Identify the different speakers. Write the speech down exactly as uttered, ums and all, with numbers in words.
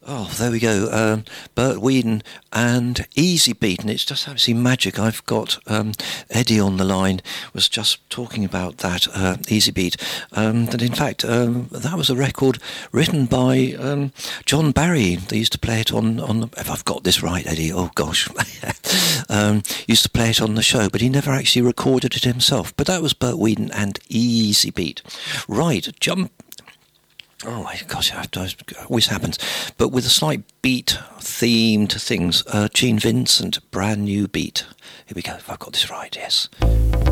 Speaker 1: Oh, there we go. Um, Bert Weedon and Easy Beat, and it's just absolutely magic. I've got um, Eddie on the line, was just talking about that uh, Easy Beat. Um, and in fact, um, that was a record written by um, John Barry. They used to play it on, on the, if I've got this right, Eddie, oh gosh, um, used to play it on the show, but he never actually recorded it himself. But that was Bert Weedon and Easy Beat. Right, jump. Oh my gosh, it always happens. But with a slight beat themed things, uh, Gene Vincent, brand new beat. Here we go, if I've got this right, yes.